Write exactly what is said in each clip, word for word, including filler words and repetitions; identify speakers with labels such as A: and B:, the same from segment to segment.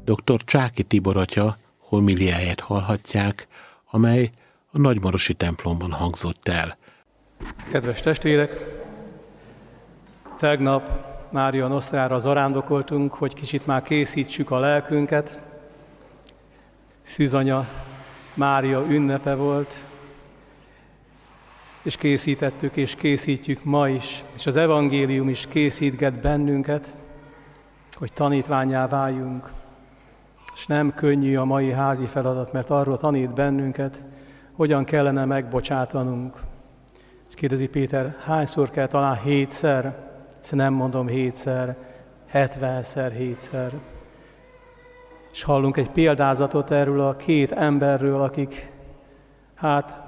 A: dr. Csáky Tibor atya homiliáját hallhatják, amely a nagymarosi templomban hangzott el.
B: Kedves testvérek, tegnap Mária Nosztrára zarándokoltunk, hogy kicsit már készítsük a lelkünket. Szűzanya Mária ünnepe volt, és készítettük, és készítjük ma is, és az evangélium is készítget bennünket, hogy tanítvánnyá váljunk. És nem könnyű a mai házi feladat, mert arról tanít bennünket, hogyan kellene megbocsátanunk. És kérdezi Péter, hányszor kell? Talán hétszer? Ezt nem mondom hétszer, hetvenszer, hétszer. És hallunk egy példázatot erről a két emberről, akik hát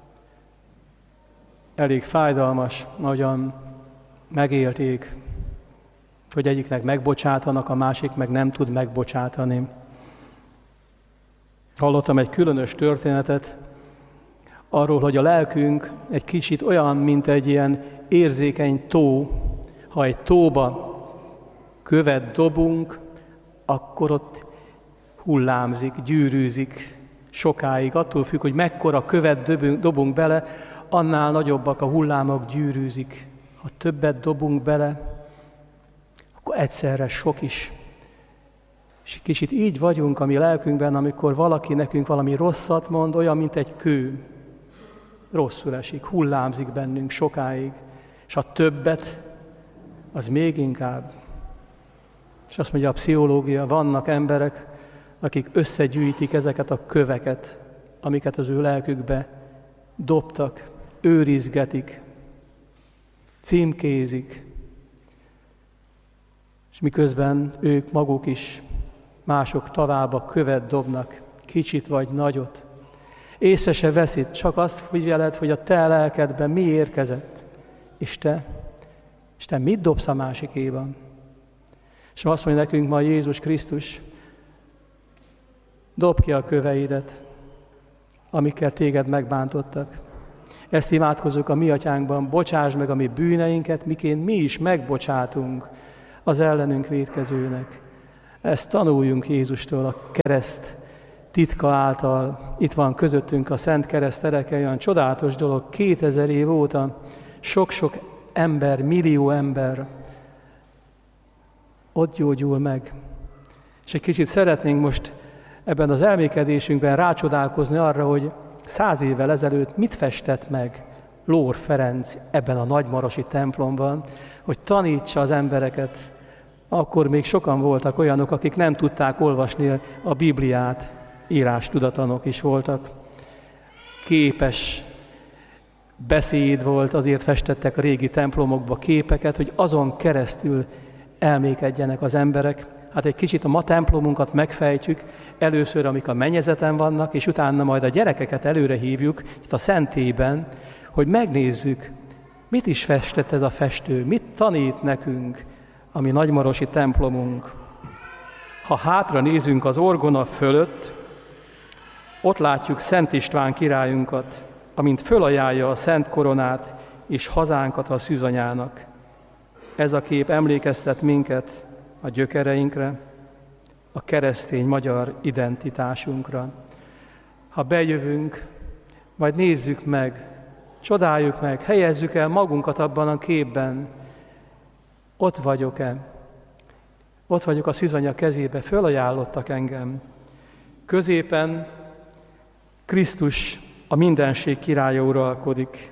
B: elég fájdalmas, nagyon megélték, hogy egyiknek megbocsátanak, a másik meg nem tud megbocsátani. Hallottam egy különös történetet arról, hogy a lelkünk egy kicsit olyan, mint egy ilyen érzékeny tó. Ha egy tóba követ dobunk, akkor ott hullámzik, gyűrűzik sokáig. Attól függ, hogy mekkora követ dobunk, dobunk bele, annál nagyobbak a hullámok, gyűrűzik. Ha többet dobunk bele, akkor egyszerre sok is. És kicsit így vagyunk a mi lelkünkben, amikor valaki nekünk valami rosszat mond, olyan, mint egy kő. Rosszul esik, hullámzik bennünk sokáig. És ha többet, az még inkább. És azt mondja a pszichológia, vannak emberek, akik összegyűjtik ezeket a köveket, amiket az ő lelkükbe dobtak, őrizgetik, címkézik, és miközben ők maguk is mások tavába követ dobnak, kicsit vagy nagyot. Észre se veszít, csak azt figyeled, hogy a te lelkedben mi érkezett, és te, és te mit dobsz a másikéban. És azt mondja nekünk ma Jézus Krisztus, dobd ki a köveidet, amikkel téged megbántottak. Ezt imádkozunk a mi atyánkban, bocsáss meg a mi bűneinket, miként mi is megbocsátunk az ellenünk vétkezőnek. Ezt tanuljunk Jézustól a kereszt titka által. Itt van közöttünk a Szent Kereszt ereke, olyan csodálatos dolog, kétezer év óta sok-sok ember, millió ember ott gyógyul meg. És egy kicsit szeretnénk most ebben az elmékedésünkben rácsodálkozni arra, hogy száz évvel ezelőtt mit festett meg Lór Ferenc ebben a nagymarosi templomban, hogy tanítsa az embereket. Akkor még sokan voltak olyanok, akik nem tudták olvasni a Bibliát, írástudatlanok is voltak. Képes beszéd volt, azért festettek a régi templomokba képeket, hogy azon keresztül elmékedjenek az emberek. Hát egy kicsit a ma templomunkat megfejtjük, először, amik a mennyezeten vannak, és utána majd a gyerekeket előre hívjuk, itt a szentében, hogy megnézzük, mit is festett ez a festő, mit tanít nekünk a mi nagymarosi templomunk. Ha hátra nézünk az orgona fölött, ott látjuk Szent István királyunkat, amint fölajánlja a szent koronát és hazánkat a szűzanyának. Ez a kép emlékeztet minket a gyökereinkre, a keresztény magyar identitásunkra. Ha bejövünk, majd nézzük meg, csodáljuk meg, helyezzük el magunkat abban a képben. Ott vagyok-e? Ott vagyok a szűzanya kezébe, fölajánlottak engem. Középen Krisztus, a mindenség királya uralkodik.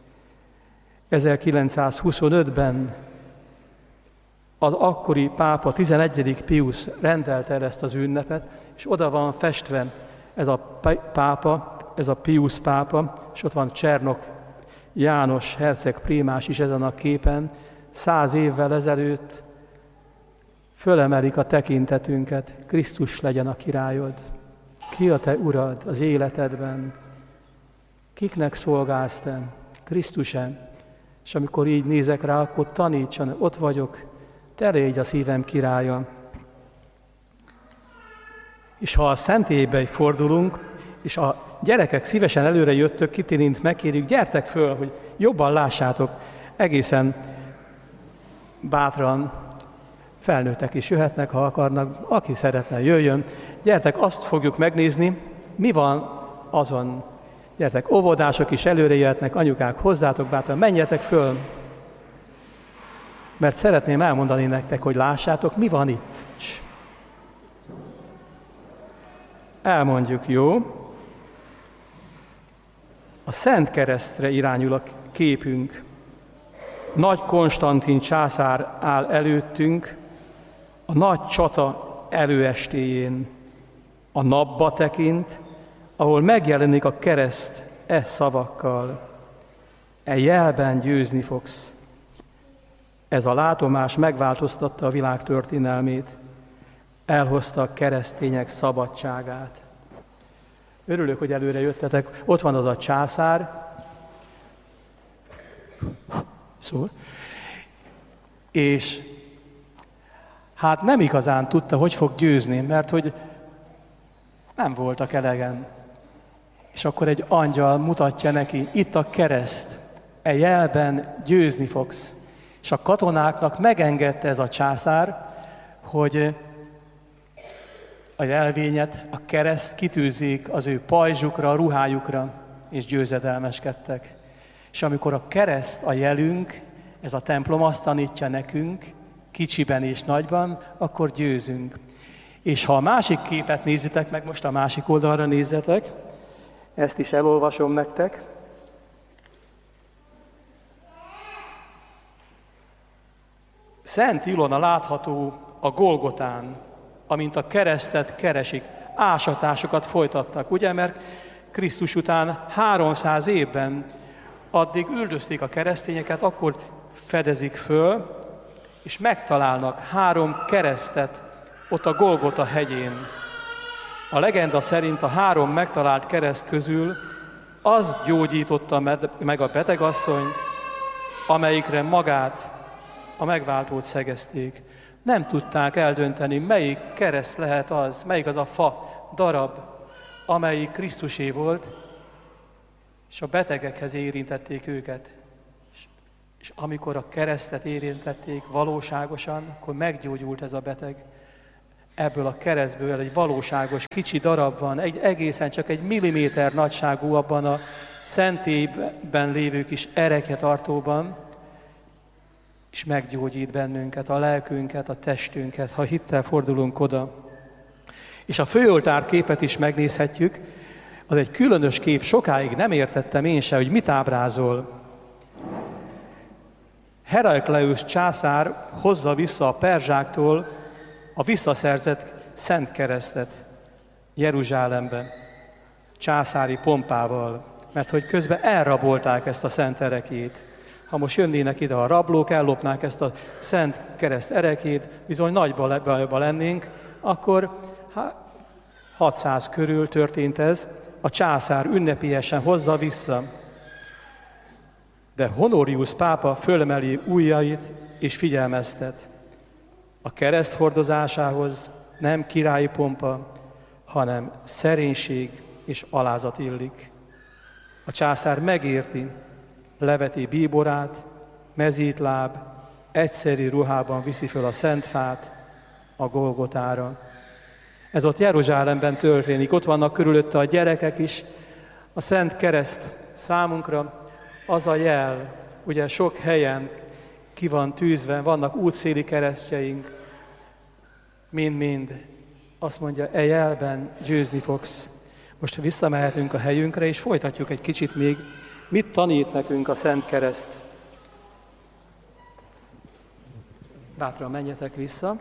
B: ezerkilencszázhuszonötben az akkori pápa, tizenegyedik Piusz rendelte el ezt az ünnepet, és oda van festve ez a pápa, ez a Piusz pápa, és ott van Csernok János herceg prímás is ezen a képen. Száz évvel ezelőtt fölemelik a tekintetünket, Krisztus legyen a királyod. Ki a te urad az életedben? Kiknek szolgálsz te? Krisztus-e? És amikor így nézek rá, akkor tanítson, ott vagyok, te légy a szívem királya. És ha a szentélybe fordulunk, és a gyerekek szívesen előre jöttök, Kitilint megkérjük, gyertek föl, hogy jobban lássátok, egészen bátran felnőttek is jöhetnek, ha akarnak, aki szeretne, jöjjön. Gyertek, azt fogjuk megnézni, mi van azon. Gyertek, óvodások is előre jöhetnek, anyukák, hozzátok bátran, menjetek föl. Mert szeretném elmondani nektek, hogy lássátok, mi van itt. Elmondjuk, jó? A Szent Keresztre irányul a képünk. Nagy Konstantin császár áll előttünk, a nagy csata előestéjén. A napba tekint, ahol megjelenik a kereszt e szavakkal. E jelben győzni fogsz. Ez a látomás megváltoztatta a világ történelmét. Elhozta a keresztények szabadságát. Örülök, hogy előre jöttetek. Ott van az a császár. Szól. És hát nem igazán tudta, hogy fog győzni, mert hogy nem voltak elegen. És akkor egy angyal mutatja neki, itt a kereszt, e jelben győzni fogsz. És a katonáknak megengedte ez a császár, hogy a jelvényet, a kereszt kitűzik az ő pajzsukra, a ruhájukra, és győzedelmeskedtek. És amikor a kereszt a jelünk, ez a templom azt tanítja nekünk, kicsiben és nagyban, akkor győzünk. És ha a másik képet nézitek meg, most a másik oldalra nézzetek, ezt is elolvasom nektek. Szent Ilona látható a Golgotán, amint a keresztet keresik, ásatásokat folytattak, ugye, mert Krisztus után háromszáz évben addig üldözték a keresztényeket, akkor fedezik föl, és megtalálnak három keresztet ott a Golgota hegyén. A legenda szerint a három megtalált kereszt közül az gyógyította meg a betegasszonyt, amelyikre magát, a megváltót szegezték. Nem tudták eldönteni, melyik kereszt lehet az, melyik az a fa darab, amelyik Krisztusé volt, és a betegekhez érintették őket. És, és amikor a keresztet érintették valóságosan, akkor meggyógyult ez a beteg. Ebből a keresztből egy valóságos kicsi darab van, egy egészen csak egy milliméter nagyságú abban a szentélyben lévő kis erekjetartóban, és meggyógyít bennünket, a lelkünket, a testünket, ha hittel fordulunk oda. És a főoltár képet is megnézhetjük, az egy különös kép, sokáig nem értettem én se, hogy mit ábrázol. Herakleius császár hozza vissza a perzsáktól a visszaszerzett Szent Keresztet Jeruzsálembe, császári pompával, mert hogy közben elrabolták ezt a szent erekét. Ha most jönnének ide a rablók, ellopnák ezt a Szent Kereszt erekét, bizony nagy bajba lennénk, akkor hát, hatszáz körül történt ez, a császár ünnepélyesen hozza vissza. De Honorius pápa fölemeli ujjait és figyelmeztet. A kereszt hordozásához nem királyi pompa, hanem szerénység és alázat illik. A császár megérti, leveti bíborát, mezítláb, egyszeri ruhában viszi föl a szent fát a Golgotára. Ez ott Jeruzsálemben történik, ott vannak körülötte a gyerekek is. A Szent Kereszt számunkra az a jel, ugye sok helyen ki van tűzve, vannak útszéli keresztjeink, mind-mind. Azt mondja, e jelben győzni fogsz. Most visszamehetünk a helyünkre, és folytatjuk egy kicsit még, mit tanít nekünk a Szent Kereszt. Bátran menjetek vissza.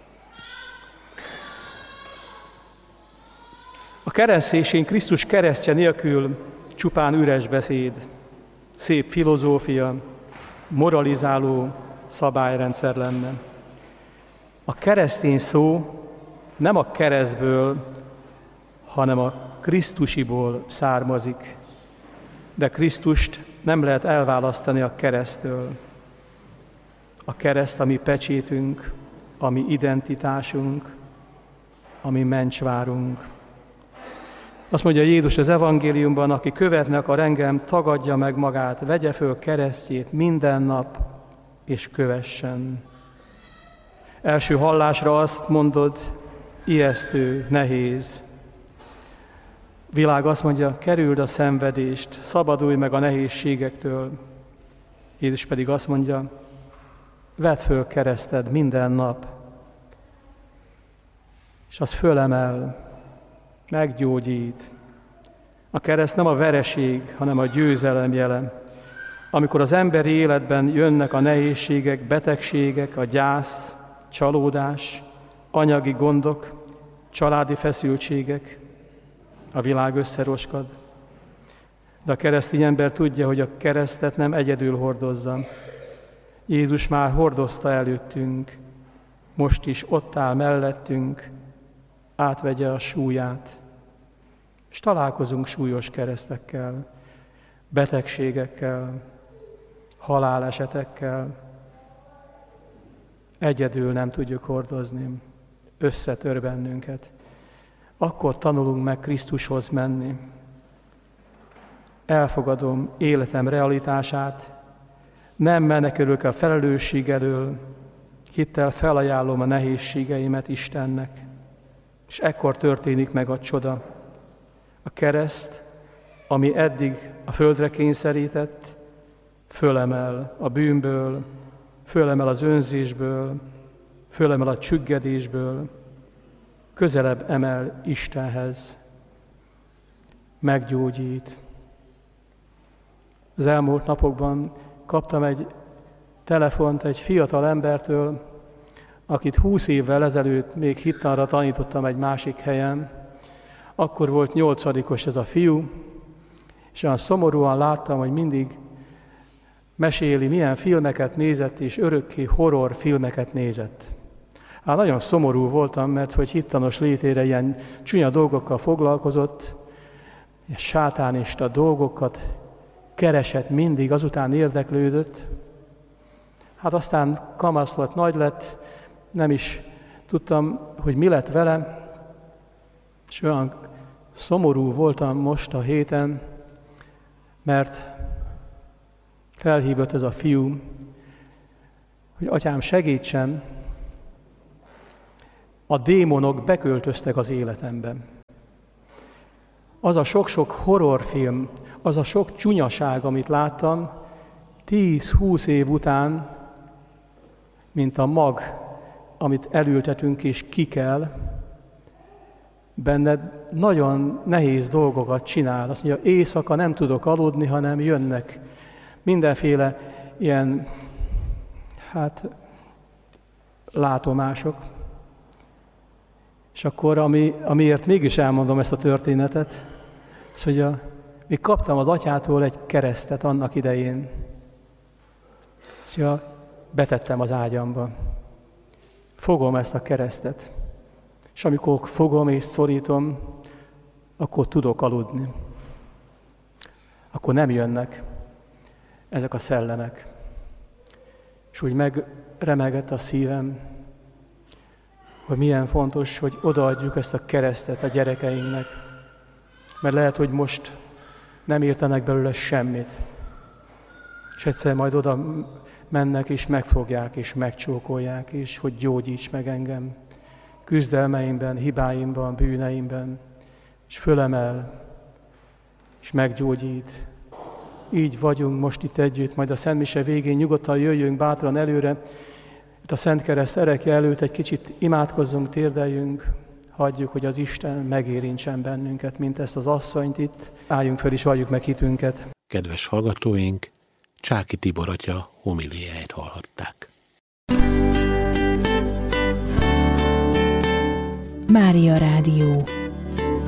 B: A keresztésén Krisztus keresztje nélkül csupán üres beszéd, szép filozófia, moralizáló szabályrendszer lenne. A keresztény szó nem a keresztből, hanem a Krisztusiból származik. De Krisztust nem lehet elválasztani a kereszttől. A kereszt a mi pecsétünk, a mi identitásunk, a mi mencsvárunk. Azt mondja Jézus az evangéliumban, aki követni akar engem, tagadja meg magát, vegye föl keresztjét minden nap, és kövessen. Első hallásra azt mondod, ijesztő, nehéz. Világ azt mondja, kerüld a szenvedést, szabadulj meg a nehézségektől. Jézus pedig azt mondja, vedd föl kereszted minden nap, és az fölemel, meggyógyít. A kereszt nem a vereség, hanem a győzelem jele. Amikor az emberi életben jönnek a nehézségek, betegségek, a gyász, csalódás, anyagi gondok, családi feszültségek, a világ összeroskad. De a keresztény ember tudja, hogy a keresztet nem egyedül hordozza. Jézus már hordozta előttünk, most is ott áll mellettünk, átvegye a súlyát. És találkozunk súlyos keresztekkel, betegségekkel, halálesetekkel. Egyedül nem tudjuk hordozni, összetör bennünket. Akkor tanulunk meg Krisztushoz menni. Elfogadom életem realitását, nem menekülök a felelősség elől, hittel felajánlom a nehézségeimet Istennek. És ekkor történik meg a csoda. A kereszt, ami eddig a földre kényszerített, fölemel a bűnből, fölemel az önzésből, fölemel a csüggedésből, közelebb emel Istenhez, meggyógyít. Az elmúlt napokban kaptam egy telefont egy fiatal embertől, akit húsz évvel ezelőtt még hittanra tanítottam egy másik helyen. Akkor volt nyolcadikos ez a fiú, és olyan szomorúan láttam, hogy mindig meséli, milyen filmeket nézett, és örökké horror filmeket nézett. Hát nagyon szomorú voltam, mert hogy hittanos létére ilyen csúnya dolgokkal foglalkozott, és sátánista dolgokat keresett mindig, azután érdeklődött. Hát aztán kamasz lett, nagy lett, nem is tudtam, hogy mi lett vele, és olyan szomorú voltam most a héten, mert felhívott ez a fiú, hogy atyám, segítsen, a démonok beköltöztek az életemben. Az a sok-sok horrorfilm, az a sok csúnyaság, amit láttam, tíz-húsz év után, mint a mag, amit elültetünk és kikel, benned nagyon nehéz dolgokat csinál. Azt mondja, éjszaka nem tudok aludni, hanem jönnek mindenféle ilyen, hát, látomások. És akkor, ami, amiért mégis elmondom ezt a történetet, az, hogy a, még kaptam az atyától egy keresztet annak idején. Szóval betettem az ágyamba. Fogom ezt a keresztet. És amikor fogom és szorítom, akkor tudok aludni. Akkor nem jönnek ezek a szellemek. És úgy megremegett a szívem, hogy milyen fontos, hogy odaadjuk ezt a keresztet a gyerekeinknek. Mert lehet, hogy most nem értenek belőle semmit. És egyszer majd oda mennek, és megfogják, és megcsókolják, és hogy gyógyíts meg engem küzdelmeimben, hibáimban, bűneimben, és fölemel, és meggyógyít. Így vagyunk most itt együtt, majd a Szent Mise végén nyugodtan jöjjünk bátran előre, itt a Szent Kereszt erekje előtt egy kicsit imádkozzunk, térdeljünk, hagyjuk, hogy az Isten megérintsen bennünket, mint ezt az asszonyt itt. Álljunk fel és valljuk meg hitünket.
A: Kedves hallgatóink, Csáky Tibor atya homiliáját hallhatták.
C: Mária Rádió.